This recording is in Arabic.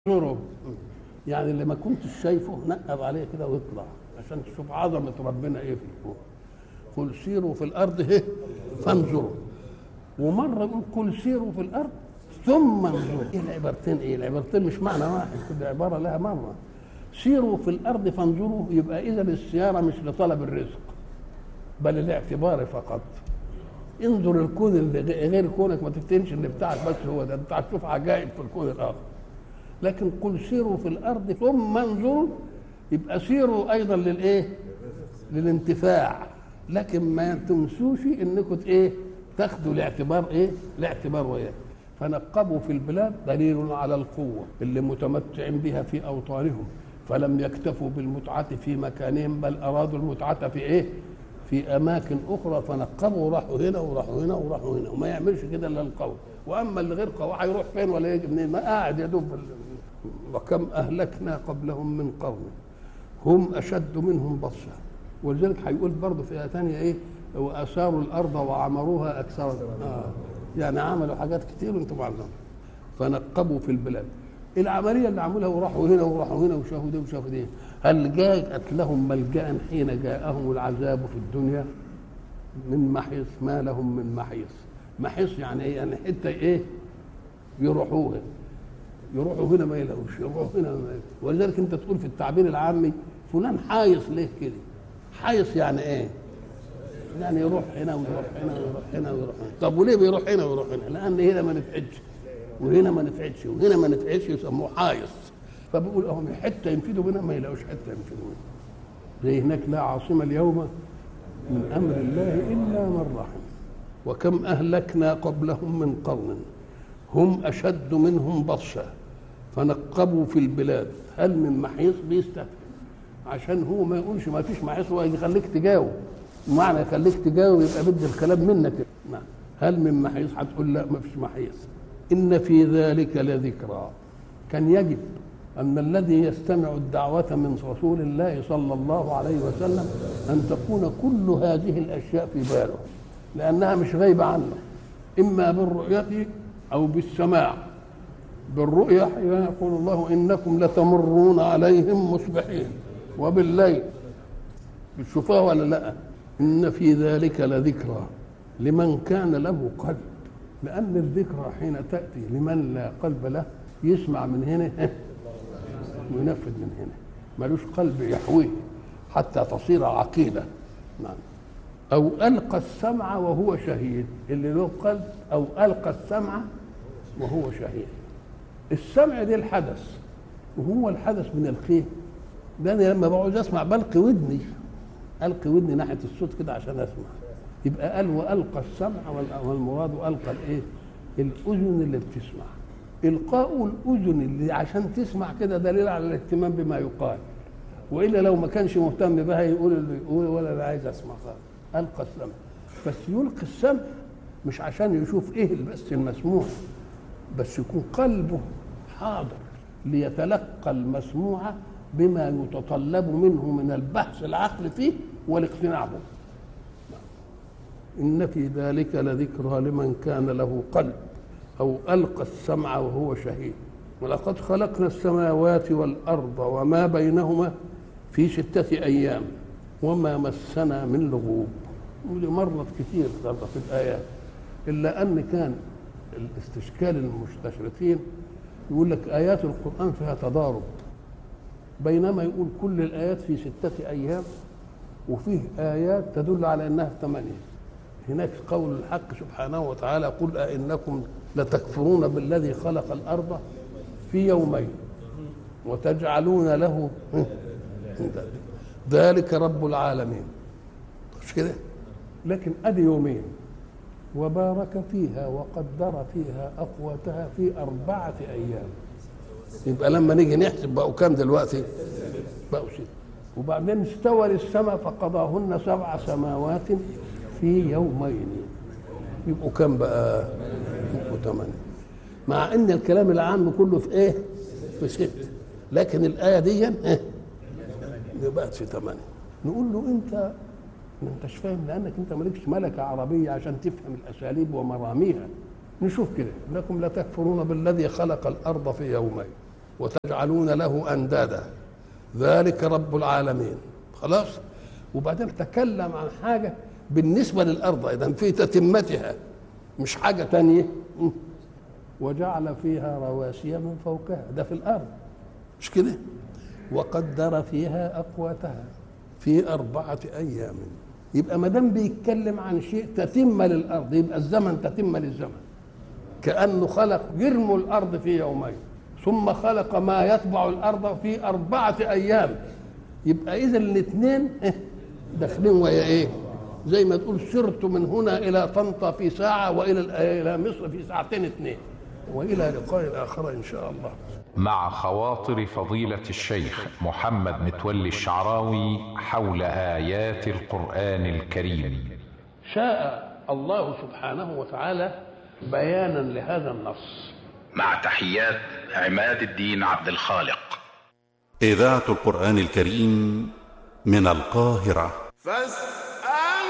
نوره. يعني اللي ما كنتش شايفه نقب عليه كده ويطلع عشان تشوف عظمه ربنا ايه في الكون. قل سيروا في الارض فانظروا. ومره يقول قل سيروا في الارض ثم انظروا. ايه العبارتين؟ ايه العبارتين؟ مش معنى واحد، كل عباره لها مره. سيروا في الارض فانظروا، يبقى اذا السياره مش لطلب الرزق بل الاعتبار فقط. انظر الكون اللي غير كونك، ما تفتنش اللي بتاعك بس هو ده، انت هتشوف عجائب في الكون الاخر. لكن قل سيروا في الارض ثم انظروا، يبقى سيروا ايضا للايه؟ للانتفاع، لكن ما تنسوش انكم ايه؟ تاخدوا الاعتبار ايه؟ الاعتبار وياه. فنقبوا في البلاد دليل على القوه اللي متمتعين بها في اوطانهم، فلم يكتفوا بالمتعه في مكانهم بل ارادوا المتعه في ايه؟ في اماكن اخرى. فنقبوا وراحوا هنا وراحوا هنا وراحوا هنا، وما يعملش كده الا القوي. واما اللي غير قوي هيروح فين ولا يجي منين؟ ما قاعد يدوب. وكم اهلكنا قبلهم من قرن هم اشد منهم بطشا. ولذلك هيقول برضه في ايه ثانيه ايه؟ واثاروا الارض وعمروها اكثر. يعني عملوا حاجات كتير وانتم معلومين. فنقبوا في البلاد. العمليه اللي عملوها وراحوا هنا وراحوا هنا وشافوا دي وشافوا دي، هل جاءت لهم ملجأ حين جاءهم العذاب في الدنيا؟ من محيص ما لهم من محيص. محيص يعني ايه؟ يعني حته ايه؟ يروحوا هنا ما يلاقوش، يروحوا هنا ما يلاقوش. ولذلك انت تقول في التعبير العامي فلان حايص ليه كده؟ حايص يعني ايه؟ يعني يروح هنا ويروح هنا ويروح هنا ويروح هنا. طب وليه بيروح هنا ويروح هنا؟ لان هنا ما نفعتش وهنا ما نفعتش وهنا ما نفعتش، يسموه حايص. فبيقول اهم حته ينفذوا منها ما يلاقوش حته ينفذوا منها. زي هناك لا عاصم اليوم من امر الله الا من رحم. وكم اهلكنا قبلهم من قرن هم اشد منهم بطشا فنقبوا في البلاد هل من محيص. بيستفهم عشان هو ما يقولش ما فيش محيص، هو يخليك تجاوب. معنى يخليك تجاوب يبقى بدي الكلام منك. هل من محيص؟ هتقول لا ما فيش محيص. ان في ذلك لذكرى. كان يجب أن الذي يستمع الدعوة من رسول الله صلى الله عليه وسلم أن تكون كل هذه الأشياء في باله، لأنها مش غايبة عنه، إما بالرؤية أو بالسماع. بالرؤية يقول الله إنكم لتمرون عليهم مصبحين وبالليل. بتشوفوها ولا لا؟ إن في ذلك لذكرى لمن كان له قلب. لأن الذكرى حين تأتي لمن لا قلب له يسمع من هنا وينفذ من هنا، ملوش قلب يحويه حتى تصير عقيدة. نعم. أو ألقى السمع وهو شهيد. اللي له قلب أو ألقى السمع وهو شهيد. السمع دي الحدث، وهو الحدث من القيه. ده أنا لما بقعد أسمع بلقي ودني ناحية الصوت كده عشان أسمع. يبقى قال وألقى السمع، والمراد ألقى الإيه؟ الأذن اللي بتسمع. إلقاء الأذن اللي عشان تسمع كده دليل على الاهتمام بما يقال، وإلا لو ما كانش مهتم بها يقول اللي يقول ولا لا عايز أسمع خالص. ألقى السمع، بس يلقي السمع مش عشان يشوف إيه بس المسموع، بس يكون قلبه حاضر ليتلقى المسموع بما يتطلب منه من البحث العقل فيه والاقتناع به. إن في ذلك لذكرى لمن كان له قلب أو ألقى السمع وهو شهيد. ولقد خلقنا السماوات والأرض وما بينهما في 6 أيام وما مسنا من لغوب. ودي مرت كثير في الآيات، إلا أن كان الاستشكال المستشرقين يقول لك آيات القرآن فيها تضارب، بينما يقول كل الآيات في 6 أيام وفيه آيات تدل على أنها في 8. هناك قول الحق سبحانه وتعالى قل أئنكم لتكفرون بالذي خلق الأرض في يومين وتجعلون له ذلك رب العالمين. مش كده؟ لكن أدي يومين وبارك فيها وقدر فيها أقواتها في 4 أيام. يبقى لما نيجي نحسب بقوا كام دلوقتي؟ بقوا 6. وبعدين استوى للسماء فقضاهن 7 سماوات في يومين. يبقوا كم بقى؟ يبقوا 8. مع ان الكلام العام كله في ايه؟ في 6، لكن الايه دي بقت في 8. نقول له انت ما انتش فاهم، لانك انت مالكش ملكه عربيه عشان تفهم الاساليب ومراميها. نشوف كده، انكم لا تكفرون بالذي خلق الارض في يومين وتجعلون له أندادا ذلك رب العالمين. خلاص. وبعدين تكلم عن حاجة بالنسبة للأرض إذن في تتمتها، مش حاجة تانية. وجعل فيها رواسي من فوقها، ده في الأرض مش كده، وقدر فيها أقواتها في 4 أيام. يبقى ما دام بيتكلم عن شيء تتم للأرض يبقى الزمن تتم للزمن، كأنه خلق جرم الأرض في يومين ثم خلق ما يتبع الأرض في 4 أيام. يبقى إذا الاثنين داخلين ويا إيه؟ زي ما تقول سرت من هنا إلى طنطا في ساعة وإلى مصر في 2 2. وإلى لقاء آخر إن شاء الله. مع خواطر فضيلة الشيخ محمد متولي الشعراوي حول آيات القرآن الكريم. شاء الله سبحانه وتعالى بيانا لهذا النص. مع تحيات عماد الدين عبد الخالق. إذاعة القرآن الكريم من القاهرة.